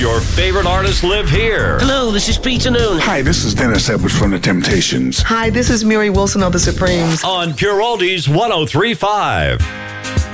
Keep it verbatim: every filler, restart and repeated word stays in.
your favorite artists live here. Hello, this is Peter Noon. Hi, this is Dennis Edwards from The Temptations. Hi, this is Mary Wilson of The Supremes. On Pure Oldies one oh three point five.